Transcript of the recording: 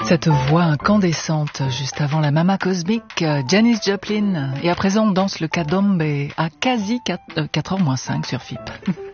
Cette voix incandescente juste avant la Mama Cosmique, Janis Joplin. Et à présent, on danse le Candomblé à quasi 4h-5 sur FIP.